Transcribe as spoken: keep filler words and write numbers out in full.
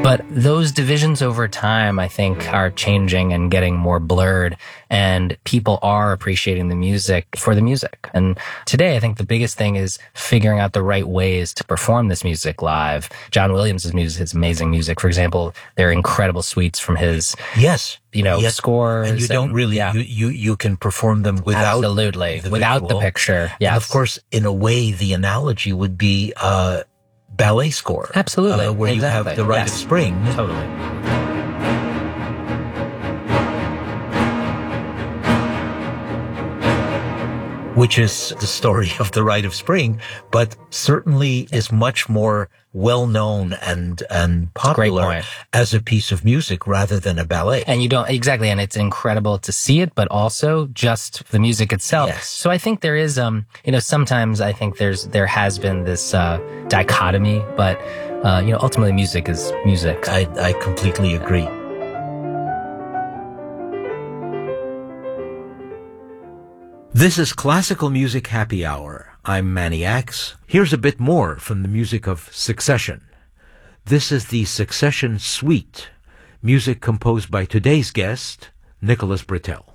But those divisions over time, I think, are changing and getting more blurred, and people are appreciating the music for the music. And today, I think the biggest thing is figuring out the right ways to perform this music live. John Williams' music, his amazing music, for example, there are incredible suites from his, yes, you know, yes. scores. And you don't and, really, yeah. you, you, you can perform them without Absolutely. the without visual. the picture. Yes. And of course, in a way, the analogy would be uh ballet score. Absolutely. Uh, where exactly. you have the Rite yes. of Spring. Totally. Which is the story of the Rite of Spring, but certainly is much more well-known and, and popular as a piece of music rather than a ballet. And you don't, exactly, and it's incredible to see it, but also just the music itself. Yes. So I think there is, um, you know, sometimes I think there's, there has been this, uh, dichotomy, but, uh, you know, ultimately music is music. I, I completely agree. This is Classical Music Happy Hour. I'm Manny Axe. Here's a bit more from the music of Succession. This is the Succession Suite, music composed by today's guest, Nicholas Britell.